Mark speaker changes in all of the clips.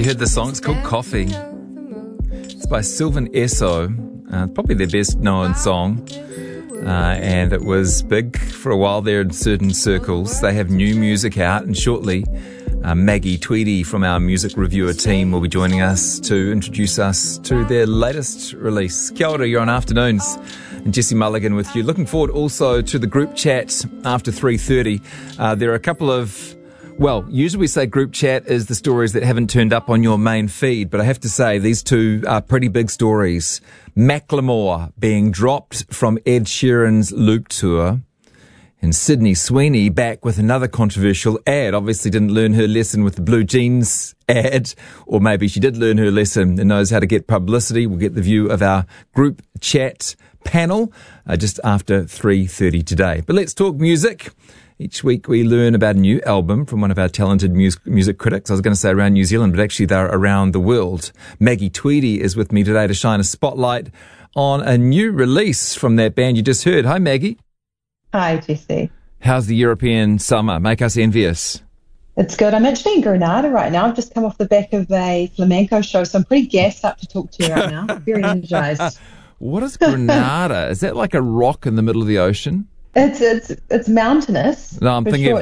Speaker 1: You heard the song? It's called Coffee. It's by Sylvan Esso. Probably their best known song. And it was big for a while there in certain circles. They have new music out, and shortly Maggie Tweedy from our music reviewer team will be joining us to introduce us to their latest release. Kia ora, you're on Afternoons. And Jesse Mulligan with you. Looking forward also to the group chat after 3:30. There are a couple of, well, usually we say group chat is the stories that haven't turned up on your main feed, but I have to say these two are pretty big stories. Macklemore being dropped from Ed Sheeran's Loop Tour, and Sydney Sweeney back with another controversial ad. Obviously didn't learn her lesson with the blue jeans ad, or maybe she did learn her lesson and knows how to get publicity. We'll get the view of our group chat panel just after 3:30 today. But let's talk music. Each week we learn about a new album from one of our talented music critics. I was going to say around New Zealand, but actually they're around the world. Maggie Tweedy is with me today to shine a spotlight on a new release from that band you just heard. Hi, Maggie.
Speaker 2: Hi, Jesse.
Speaker 1: How's the European summer? Make us envious.
Speaker 2: It's good. I'm actually in Granada right now. I've just come off the back of a flamenco show, so I'm pretty gassed up to talk to you right now. Very energized.
Speaker 1: What is Granada? Is that like a rock in the middle of the ocean?
Speaker 2: It's mountainous.
Speaker 1: No, I'm thinking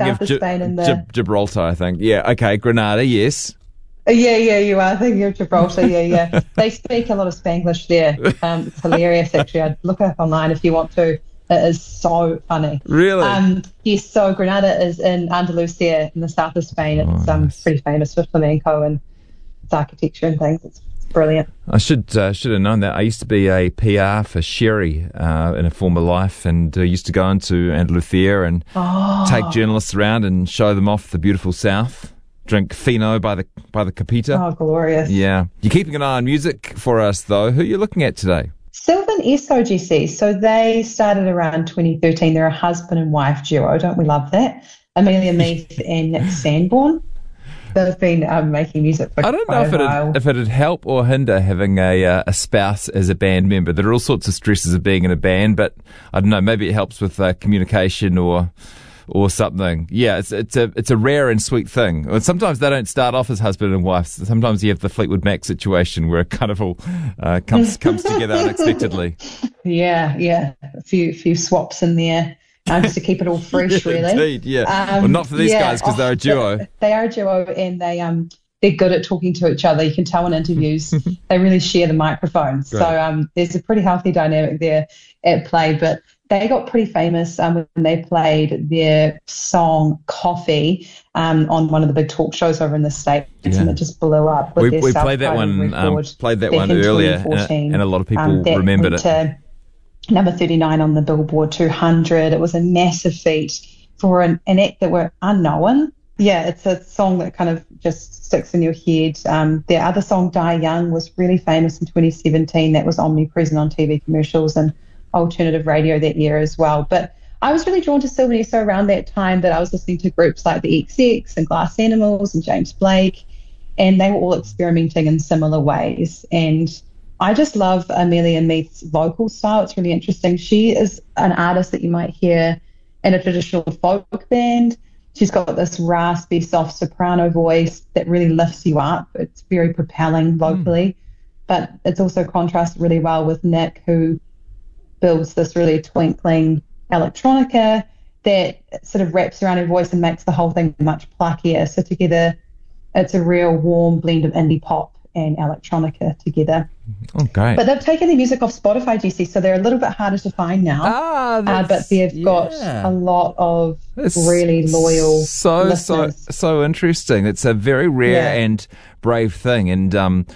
Speaker 1: of Gibraltar, I think. Yeah, okay, Granada, yes.
Speaker 2: Yeah, you are thinking of Gibraltar, yeah. They speak a lot of Spanglish there. It's hilarious, actually. I'd look up online if you want to. It is so funny.
Speaker 1: Really?
Speaker 2: Yes, so Granada is in Andalusia in the south of Spain. It's
Speaker 1: nice.
Speaker 2: Pretty famous for flamenco and its architecture and things. It's brilliant.
Speaker 1: I should have known that. I used to be a PR for Sherry in a former life, and used to go into Andalusia and take journalists around and show them off the beautiful south. Drink Fino by the Capita.
Speaker 2: Oh, glorious.
Speaker 1: Yeah. You're keeping an eye on music for us, though. Who are you looking at today?
Speaker 2: Sylvan Esso, GC. So they started around 2013. They're a husband and wife duo. Don't we love that? Amelia Meath and Nick Sanborn. They've been making music for
Speaker 1: I don't know if it'd help or hinder having a spouse as a band member. There are all sorts of stresses of being in a band, but I don't know, maybe it helps with communication or something. Yeah, it's a rare and sweet thing. And sometimes they don't start off as husband and wife. Sometimes you have the Fleetwood Mac situation where it kind of all comes together unexpectedly. Yeah,
Speaker 2: a few swaps in there. Just to keep it all fresh, really.
Speaker 1: Indeed, yeah. Well, not for these guys because they're a duo.
Speaker 2: They are a duo, and they're good at talking to each other. You can tell in interviews they really share the microphone. Great. So there's a pretty healthy dynamic there at play. But they got pretty famous when they played their song "Coffee" on one of the big talk shows over in the States, and it just blew up.
Speaker 1: We played that one. Played that one earlier, and a lot of people remembered it.
Speaker 2: Number 39 on the Billboard 200. It was a massive feat for an act that were unknown. Yeah, it's a song that kind of just sticks in your head. Their other song, Die Young, was really famous in 2017. That was omnipresent on TV commercials and alternative radio that year as well. But I was really drawn to Sylvan Esso around that time that I was listening to groups like the XX and Glass Animals and James Blake, and they were all experimenting in similar ways. And I just love Amelia Meath's vocal style. It's really interesting. She is an artist that you might hear in a traditional folk band. She's got this raspy, soft soprano voice that really lifts you up. It's very propelling vocally, but it's also contrasted really well with Nick, who builds this really twinkling electronica that sort of wraps around her voice and makes the whole thing much pluckier. So together, it's a real warm blend of indie pop and electronica together.
Speaker 1: Okay.
Speaker 2: But they've taken the music off Spotify, GC, so they're a little bit harder to find now. But they've got a lot of really loyal listeners.
Speaker 1: So interesting. It's a very rare and brave thing, and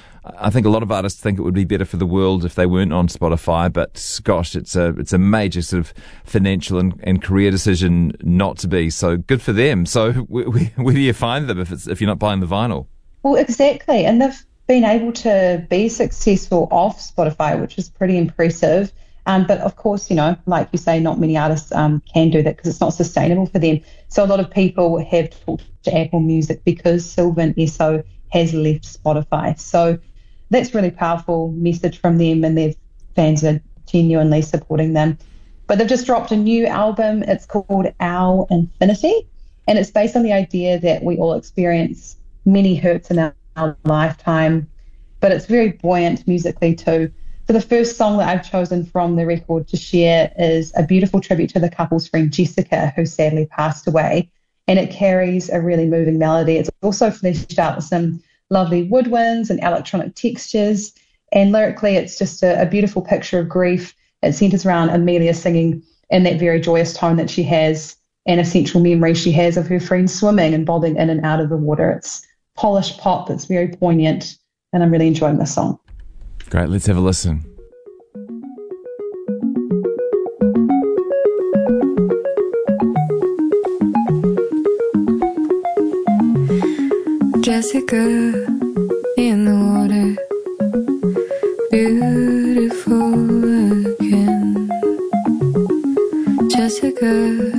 Speaker 1: I think a lot of artists think it would be better for the world if they weren't on Spotify, but gosh, it's a major sort of financial and career decision not to be. So good for them. So where do you find them if you're not buying the vinyl? Well,
Speaker 2: exactly, and they've been able to be successful off Spotify, which is pretty impressive. But of course, like you say, not many artists can do that because it's not sustainable for them. So a lot of people have talked to Apple Music because Sylvan Esso has left Spotify. So that's a really powerful message from them, and their fans are genuinely supporting them. But they've just dropped a new album. It's called Our Infinity, and it's based on the idea that we all experience many hurts in our our lifetime. But it's very buoyant musically too. So the first song that I've chosen from the record to share is a beautiful tribute to the couple's friend Jessica, who sadly passed away. And it carries a really moving melody. It's also fleshed out with some lovely woodwinds and electronic textures. And lyrically, it's just a beautiful picture of grief. It centers around Amelia singing in that very joyous tone that she has, and a central memory she has of her friend swimming and bobbing in and out of the water. It's polished pop. It's very poignant, and I'm really enjoying this song.
Speaker 1: Great, let's have a listen.
Speaker 3: Jessica,